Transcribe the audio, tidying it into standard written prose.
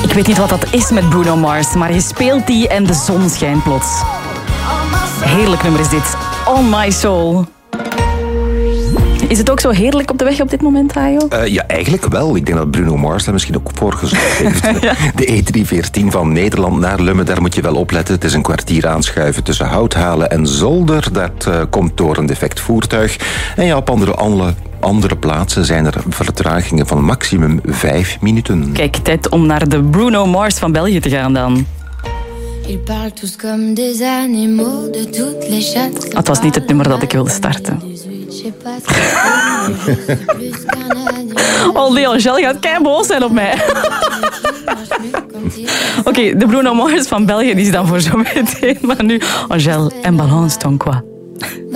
Ik weet niet wat dat is met Bruno Mars, maar je speelt die en de zon schijnt plots. Heerlijk nummer is dit. On My Soul. Is het ook zo heerlijk op de weg op dit moment, Hajo? Ja, eigenlijk wel. Ik denk dat Bruno Mars daar misschien ook voor gezorgd heeft. Ja. De E314 van Nederland naar Lummen, daar moet je wel opletten. Het is een kwartier aanschuiven tussen Houthalen en Zolder. Dat komt door een defect voertuig. En ja, op andere plaatsen zijn er vertragingen van maximum 5 minuten. Kijk, tijd om naar de Bruno Mars van België te gaan dan. Het was niet het nummer dat ik wilde starten. Oh, Angel gaat keiboos zijn op mij. Oké, de Bruno Mars van België die is dan voor zo meteen. Maar nu, Angel en Balance ton quoi.